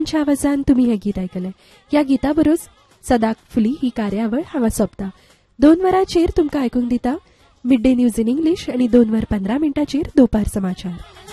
आवाजान तुम्ही हे गीत आयकले. ह्या गिता बरोच सदाक फुली ही कार्यावळ हांगा सोंपता. 2 वरांचेर तुमकां आयकूंक दिता mid day news in English आणि 2 वर 15 मिनटांचेर दोपार समाचार.